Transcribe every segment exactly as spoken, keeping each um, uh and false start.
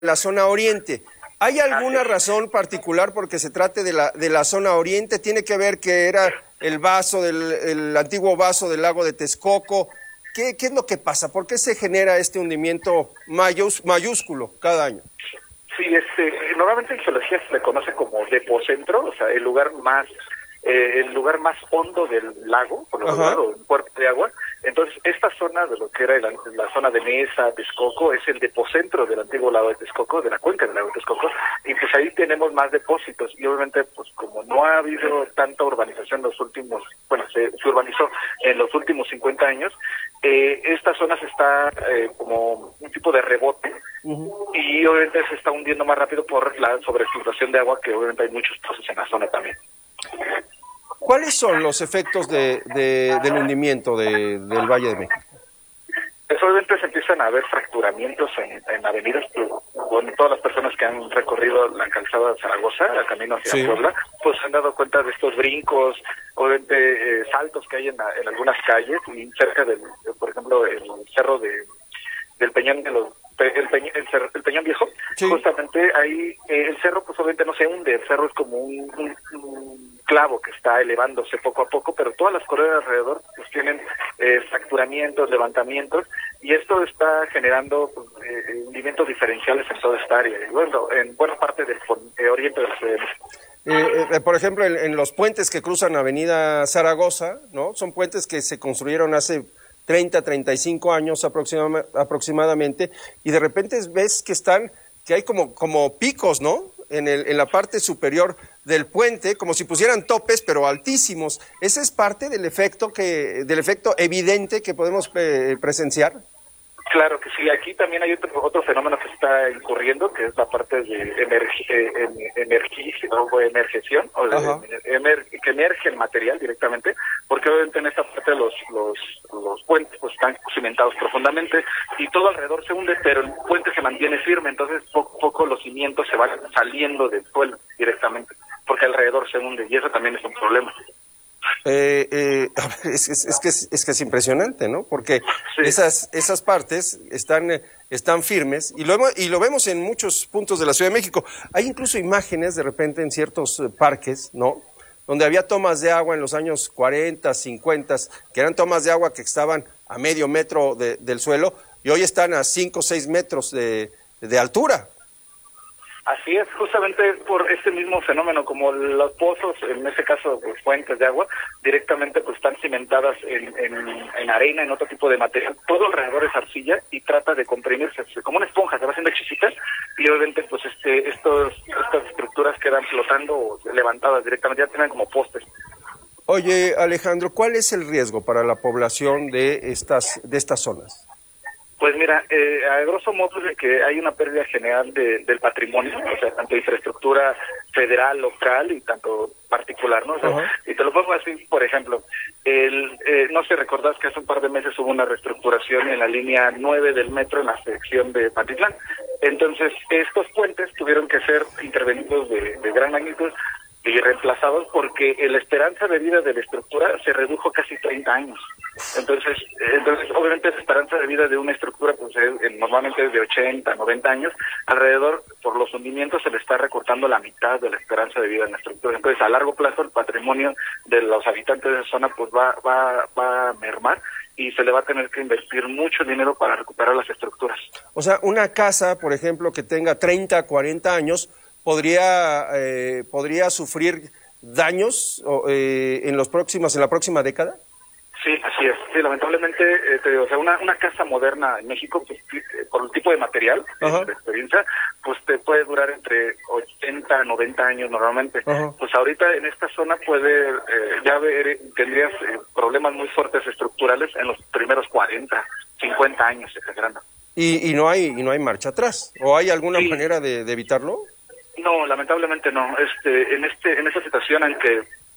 la zona oriente. ¿Hay alguna razón particular porque se trate de la, de la zona oriente? ¿Tiene que ver que era el vaso, del, el antiguo vaso del lago de Texcoco? ¿Qué, qué es lo que pasa? ¿Por qué se genera este hundimiento mayús, mayúsculo cada año? Sí, este, normalmente en geología se le conoce como depocentro, o sea, el lugar más eh, el lugar más hondo del lago, por lo general, o un cuerpo de agua. Entonces, esta zona de lo que era la, la zona de Mesa, Texcoco, es el depocentro del antiguo lago de Texcoco, de la cuenca del lago de Texcoco, y pues ahí tenemos más depósitos, y obviamente, pues como no ha habido tanta urbanización en los últimos, bueno, se, se urbanizó en los últimos cincuenta años, eh, esta zona se está eh, como un tipo de rebote, uh-huh. y obviamente se está hundiendo más rápido por la sobreexplotación de agua, que obviamente hay muchos pozos en la zona también. ¿Cuáles son los efectos de, de, del hundimiento de, del Valle de México? Pues obviamente se empiezan a haber fracturamientos en, en avenidas, con todas las personas que han recorrido la calzada de Zaragoza, el camino hacia sí. Puebla, pues se han dado cuenta de estos brincos, obviamente eh, saltos que hay en, en algunas calles, y cerca del, por ejemplo, el cerro de del Peñón de los el, Peñ, el, cerro, el Peñón Viejo, sí. justamente ahí eh, el cerro pues obviamente no se hunde, el cerro es como un, un, un clavo que está elevándose poco a poco, pero todas las correas alrededor pues tienen eh, fracturamientos, levantamientos, y esto está generando pues, eh, hundimientos diferenciales en toda esta área, y bueno, en buena parte del eh, oriente de la ciudad de México. Eh, eh, por ejemplo, en, en los puentes que cruzan Avenida Zaragoza, ¿no? Son puentes que se construyeron hace treinta, treinta y cinco años aproxima, aproximadamente, y de repente ves que están, que hay como, como picos, ¿no? En, el, en la parte superior del puente, como si pusieran topes, pero altísimos. ¿Ese es parte del efecto, que, del efecto evidente que podemos eh, presenciar? Claro que sí, aquí también hay otro, otro fenómeno que está incurriendo, que es la parte de emergi, eh, emergición o emergeción, o de, emer, que emerge el material directamente, porque obviamente en esta parte los los, los puentes pues están cimentados profundamente y todo alrededor se hunde, pero el puente se mantiene firme, entonces poco a poco los cimientos se van saliendo del suelo directamente, porque alrededor se hunde, y eso también es un problema. Eh, eh, a ver, es, es, es, que es, es que es impresionante, ¿no? Porque sí. esas esas partes están eh, están firmes y lo y lo vemos en muchos puntos de la Ciudad de México. Hay incluso imágenes de repente en ciertos eh, parques, ¿no? Donde había tomas de agua en los años cuarenta, cincuenta, que eran tomas de agua que estaban a medio metro de, del suelo, y hoy están a cinco o seis metros de, de altura. Así es, justamente por este mismo fenómeno, como los pozos, en este caso pues, fuentes de agua, directamente pues están cimentadas en, en, en arena, en otro tipo de material, todo alrededor es arcilla y trata de comprimirse, como una esponja, se va haciendo chichitas, y obviamente pues este estos estas estructuras quedan flotando o levantadas directamente, ya tienen como postes. Oye, Alejandro, ¿cuál es el riesgo para la población de estas de estas zonas? Pues mira, eh, a grosso modo es de que hay una pérdida general de, del patrimonio, o sea, tanto infraestructura federal, local y tanto particular, ¿no? O sea, uh-huh. Y te lo pongo así, por ejemplo, el, eh, no sé, recordás que hace un par de meses hubo una reestructuración en la línea nueve del metro en la sección de Pantitlán. Entonces, estos puentes tuvieron que ser intervenidos de, de gran magnitud y reemplazados porque la esperanza de vida de la estructura se redujo casi treinta años. Entonces, entonces obviamente la esperanza de vida de una estructura pues es, normalmente es de ochenta, noventa años, alrededor por los hundimientos se le está recortando la mitad de la esperanza de vida en la estructura. Entonces, a largo plazo el patrimonio de los habitantes de esa zona pues va va va a mermar y se le va a tener que invertir mucho dinero para recuperar las estructuras. O sea, una casa, por ejemplo, que tenga treinta, cuarenta años, podría eh, podría sufrir daños eh, en los próximos en la próxima década. Sí, así es. Sí, lamentablemente, eh, te digo, o sea, una, una casa moderna en México, pues, por el tipo de material, uh-huh. de experiencia, pues te puede durar entre ochenta, noventa años normalmente. Uh-huh. Pues ahorita en esta zona puede, eh, ya ver, tendrías eh, problemas muy fuertes estructurales en los primeros cuarenta, cincuenta años, exagerando. ¿Y, y no hay y no hay marcha atrás? ¿O hay alguna sí. manera de, de evitarlo? No, lamentablemente no. Este, en este, en esta situación en que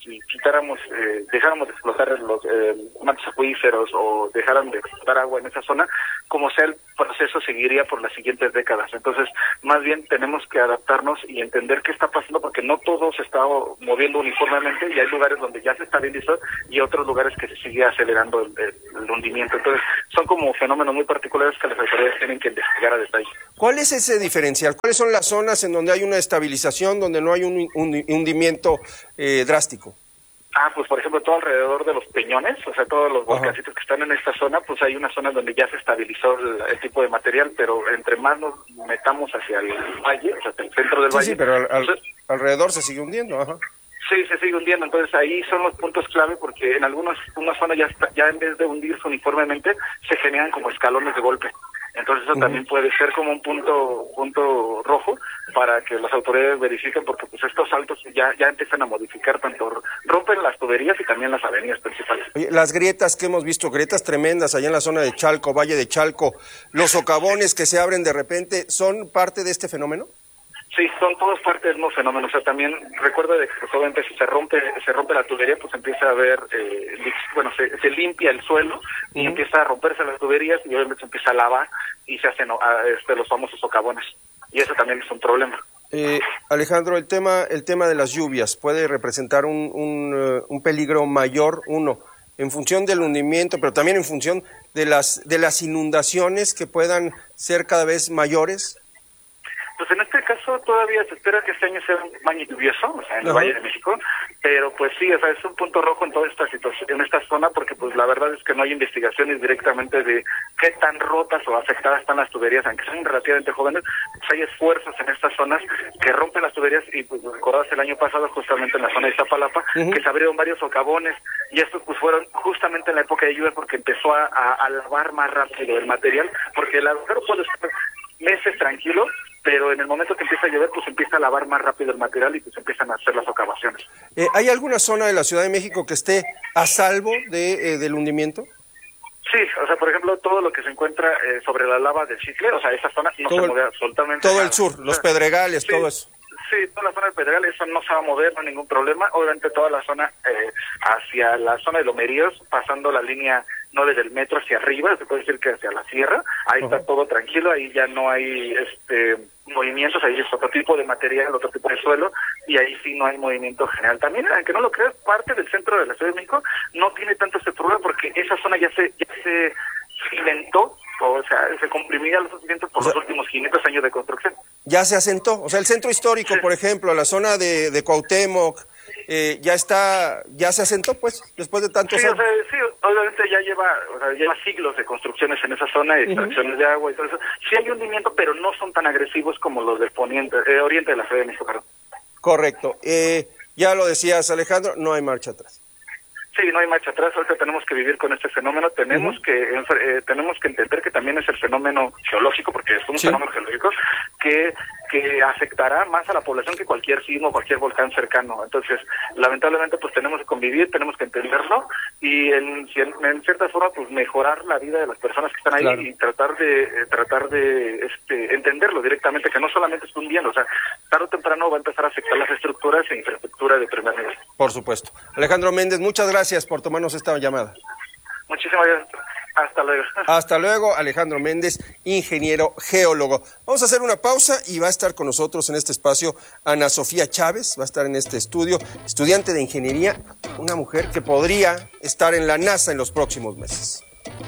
si quitáramos, eh, dejáramos de explotar los eh, mantos acuíferos o dejaran de explotar agua en esa zona, como sea el proceso seguiría por las siguientes décadas. Entonces, más bien tenemos que adaptarnos y entender qué está pasando, porque no todo se está moviendo uniformemente y hay lugares donde ya se estabilizó y otros lugares que se sigue acelerando el, el, el hundimiento. Entonces, son como fenómenos muy particulares que las autoridades tienen que investigar a detalle. ¿Cuál es ese diferencial? ¿Cuáles son las zonas en donde hay una estabilización, donde no hay un, un hundimiento eh, drástico? Ah, pues por ejemplo, todo alrededor de los peñones, o sea, todos los volcancitos que están en esta zona, pues hay una zona donde ya se estabilizó el, el tipo de material, pero entre más nos metamos hacia el valle, o sea, hacia el centro del sí, valle... Sí, pero al, al, pues, alrededor se sigue hundiendo, ajá. Sí, se sigue hundiendo, entonces ahí son los puntos clave, porque en algunas una zona ya está, ya en vez de hundirse uniformemente, se generan como escalones de golpe. Entonces eso uh-huh. también puede ser como un punto punto rojo para que las autoridades verifiquen, porque pues estos saltos ya ya empiezan a modificar, tanto rompen las tuberías y también las avenidas principales. Oye, las grietas que hemos visto, grietas tremendas allá en la zona de Chalco, Valle de Chalco, los socavones que se abren de repente, ¿son parte de este fenómeno? Sí, son todos parte del mismo fenómeno. O sea, también recuerda de que obviamente si se rompe se rompe la tubería, pues empieza a haber, eh, bueno, se, se limpia el suelo y uh-huh. empieza a romperse las tuberías y obviamente se empieza a lavar y se hacen este, los famosos socavones. Y eso también es un problema. Eh, Alejandro, el tema el tema de las lluvias puede representar un, un, uh, un peligro mayor, uno, en función del hundimiento, pero también en función de las de las inundaciones que puedan ser cada vez mayores. Pues en este caso todavía se espera que este año sea un año lluvioso, o sea, en el uh-huh. Valle de México, pero pues sí, o sea, es un punto rojo en toda esta situación, en esta zona, porque pues la verdad es que no hay investigaciones directamente de qué tan rotas o afectadas están las tuberías, aunque son relativamente jóvenes, pues hay esfuerzos en estas zonas que rompen las tuberías y pues recordás el año pasado justamente en la zona de Iztapalapa, uh-huh. que se abrieron varios socavones y estos pues fueron justamente en la época de lluvia porque empezó a, a, a lavar más rápido el material, porque el agujero puede estar meses tranquilo, pero en el momento que empieza a llover, pues empieza a lavar más rápido el material y pues empiezan a hacer las socavaciones. Eh, ¿Hay alguna zona de la Ciudad de México que esté a salvo de eh, del hundimiento? Sí, o sea, por ejemplo, todo lo que se encuentra eh, sobre la lava del Chicle, o sea, esa zona no todo se mueve absolutamente Todo nada. el sur, los Pedregales, sí, todo eso. Sí, toda la zona del Pedregal, eso no se va a mover, no hay ningún problema. Obviamente toda la zona eh, hacia la zona de Lomeríos, pasando la línea no desde el metro hacia arriba, se puede decir que hacia la sierra, ahí uh-huh. está todo tranquilo, ahí ya no hay este movimientos, ahí es otro tipo de material, otro tipo de suelo, y ahí sí no hay movimiento general. También, aunque no lo creas, parte del centro de la Ciudad de México no tiene tanto este problema porque esa zona ya se ya se cimentó, o sea, se comprimía los cimientos por o sea, los últimos quinientos años de construcción. Ya se asentó, o sea, el centro histórico, sí. por ejemplo, la zona de, de Cuauhtémoc, eh, ya está, ya se asentó, pues, después de tantos sí, años. O sea, sí, obviamente ya lleva, o sea, lleva siglos de construcciones en esa zona, de extracciones uh-huh. de agua y todo eso. Sí hay hundimiento, pero no son tan agresivos como los del poniente, eh, oriente de la Ciudad de México. Perdón. Correcto. Eh, ya lo decías, Alejandro, no hay marcha atrás. Sí, no hay marcha atrás, ahorita tenemos que vivir con este fenómeno, tenemos uh-huh. que eh, tenemos que entender que también es el fenómeno geológico, porque es un sí. fenómeno geológico que que afectará más a la población que cualquier sismo, cualquier volcán cercano. Entonces, lamentablemente, pues tenemos que convivir, tenemos que entenderlo y en, en cierta forma, pues mejorar la vida de las personas que están ahí claro. y tratar de eh, tratar de este, entenderlo directamente, que no solamente es un bien, o sea, tarde o temprano va a empezar a afectar las estructuras e infraestructura de primer nivel. Por supuesto. Alejandro Méndez, muchas gracias por tomarnos esta llamada. Muchísimas gracias. Hasta luego. Hasta luego, Alejandro Méndez, ingeniero geólogo. Vamos a hacer una pausa y va a estar con nosotros en este espacio Ana Sofía Chávez, va a estar en este estudio, estudiante de ingeniería, una mujer que podría estar en la NASA en los próximos meses.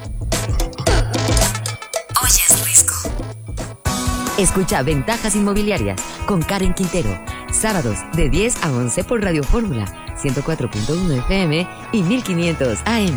Oyes Risco. Escucha Ventajas Inmobiliarias con Karen Quintero, sábados de diez a once por Radio Fórmula, ciento cuatro punto uno F M y mil quinientos A M.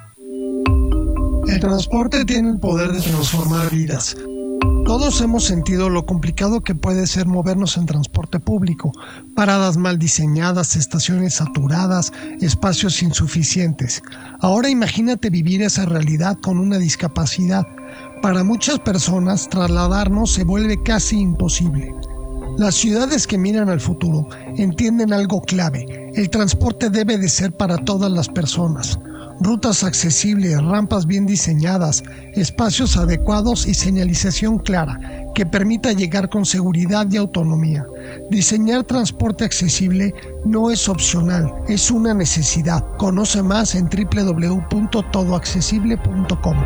El transporte tiene el poder de transformar vidas. Todos hemos sentido lo complicado que puede ser movernos en transporte público, paradas mal diseñadas, estaciones saturadas, espacios insuficientes. Ahora imagínate vivir esa realidad con una discapacidad. Para muchas personas, trasladarnos se vuelve casi imposible. Las ciudades que miran al futuro entienden algo clave: el transporte debe de ser para todas las personas. rutas accesibles, rampas bien diseñadas, espacios adecuados y señalización clara que permita llegar con seguridad y autonomía. Diseñar transporte accesible no es opcional, es una necesidad. Conoce más en doble u doble u doble u punto todo accesible punto com.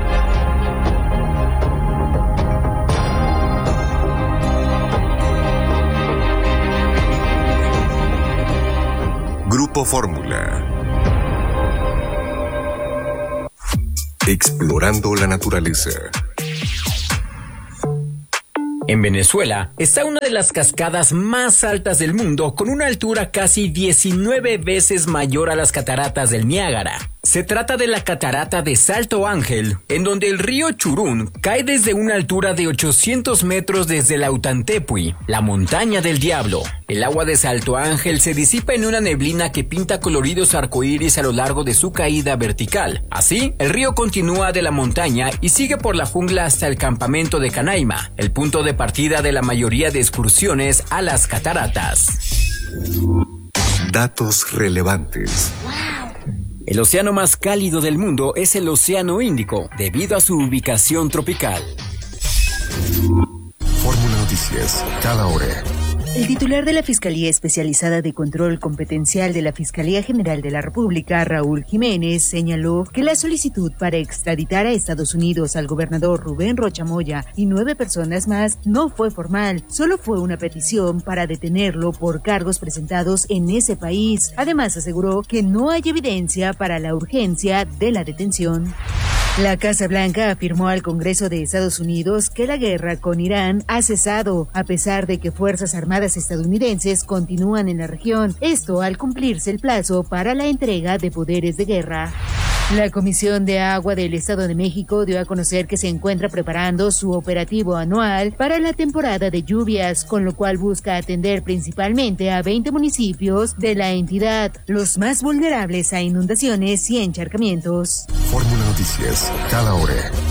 Grupo Fórmula. Explorando la naturaleza. En Venezuela está una de las cascadas más altas del mundo, con una altura casi diecinueve veces mayor a las cataratas del Niágara. Se trata de la catarata de Salto Ángel, en donde el río Churún cae desde una altura de ochocientos metros desde Lautantepuy, la montaña del diablo. El agua de Salto Ángel se disipa en una neblina que pinta coloridos arcoíris a lo largo de su caída vertical. Así, el río continúa de la montaña y sigue por la jungla hasta el campamento de Canaima, el punto de partida de la mayoría de excursiones a las cataratas. Datos relevantes. El océano más cálido del mundo es el Océano Índico, debido a su ubicación tropical. Fórmula Noticias, cada hora. El titular de la Fiscalía Especializada de Control Competencial de la Fiscalía General de la República, Raúl Jiménez, señaló que la solicitud para extraditar a Estados Unidos al gobernador Rubén Rocha Moya y nueve personas más no fue formal, solo fue una petición para detenerlo por cargos presentados en ese país. Además, aseguró que no hay evidencia para la urgencia de la detención. La Casa Blanca afirmó al Congreso de Estados Unidos que la guerra con Irán ha cesado, a pesar de que fuerzas armadas estadounidenses continúan en la región, esto al cumplirse el plazo para la entrega de poderes de guerra. La Comisión de Agua del Estado de México dio a conocer que se encuentra preparando su operativo anual para la temporada de lluvias, con lo cual busca atender principalmente a veinte municipios de la entidad, los más vulnerables a inundaciones y encharcamientos. Fórmula Noticias, cada hora.